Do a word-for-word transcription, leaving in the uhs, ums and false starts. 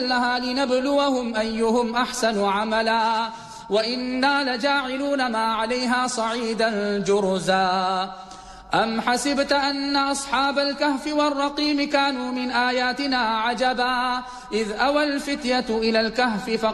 لها لنبلوهم أيهم أحسن عملا وإنا لجاعلون ما عليها صعيدا جرزا أم حسبت أن أصحاب الكهف والرقيم كانوا من آياتنا عجبا إذ أوى الفتية إلى الكهف